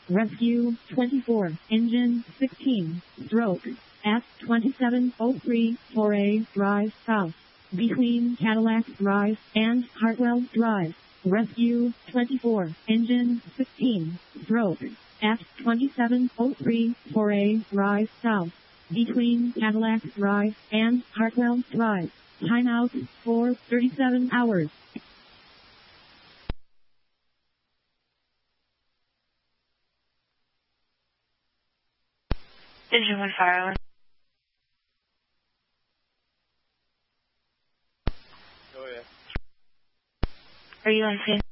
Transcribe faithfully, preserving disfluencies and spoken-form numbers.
Rescue twenty-four, engine sixteen, stroke, F twenty-seven oh three, four A Drive South, between Cadillac Drive and Hartwell Drive. Rescue twenty-four, engine sixteen, stroke, F twenty-seven oh three, four A Drive South, between Cadillac Drive and Hartwell Drive. Timeout for thirty-seven hours. Engine one fire alarm. Oh yeah. Are you on scene?